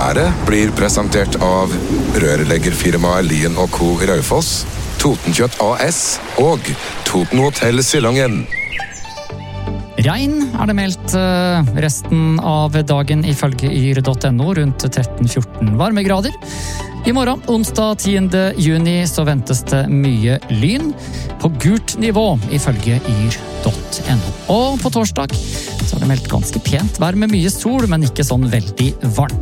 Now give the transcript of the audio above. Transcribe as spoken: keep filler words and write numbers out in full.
Været blir presentert av rørleggerfirmaet Lien og Co. i Raufoss, Totenkjøtt A S og Toten Hotel Silongen. Regn er det meldt resten av dagen ifølge yr punktum no, rundt tretten til fjorten varmegrader. I morgen, onsdag tiende juni, så ventes det mye lyn på gult nivå ifølge yr punktum no. Og på torsdag så er det meldt ganske pent vær med mye sol, men ikke sånn veldig varmt.